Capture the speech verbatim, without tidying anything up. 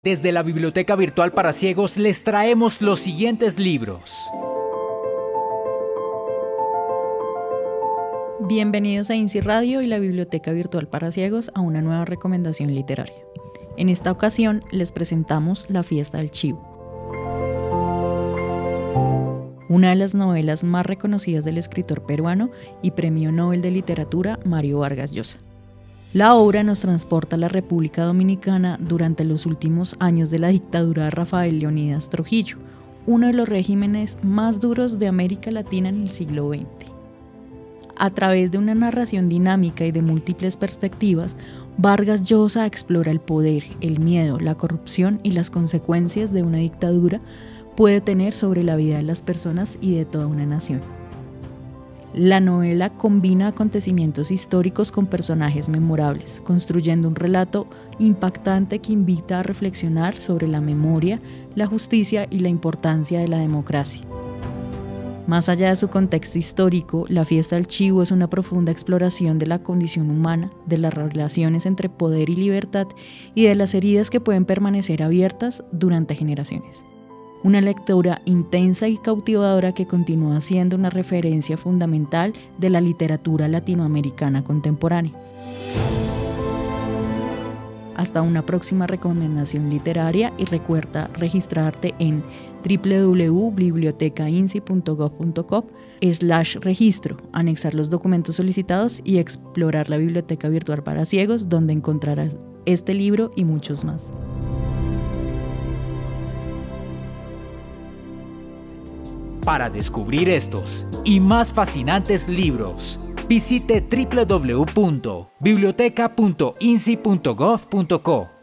Desde la Biblioteca Virtual para Ciegos les traemos los siguientes libros. Bienvenidos a INSI Radio y la Biblioteca Virtual para Ciegos a una nueva recomendación literaria. En esta ocasión les presentamos La Fiesta del Chivo, una de las novelas más reconocidas del escritor peruano y Premio Nobel de Literatura Mario Vargas Llosa. La obra nos transporta a la República Dominicana durante los últimos años de la dictadura de Rafael Leónidas Trujillo, uno de los regímenes más duros de América Latina en el siglo veinte. A través de una narración dinámica y de múltiples perspectivas, Vargas Llosa explora el poder, el miedo, la corrupción y las consecuencias de una dictadura puede tener sobre la vida de las personas y de toda una nación. La novela combina acontecimientos históricos con personajes memorables, construyendo un relato impactante que invita a reflexionar sobre la memoria, la justicia y la importancia de la democracia. Más allá de su contexto histórico, La Fiesta del Chivo es una profunda exploración de la condición humana, de las relaciones entre poder y libertad y de las heridas que pueden permanecer abiertas durante generaciones. Una lectura intensa y cautivadora que continúa siendo una referencia fundamental de la literatura latinoamericana contemporánea. Hasta una próxima recomendación literaria y recuerda registrarte en doble u doble u doble u punto biblioteca insi punto gov punto co slash registro, anexar los documentos solicitados y explorar la Biblioteca Virtual para Ciegos, donde encontrarás este libro y muchos más. Para descubrir estos y más fascinantes libros, visite doble u doble u doble u punto biblioteca punto insi punto gov punto co.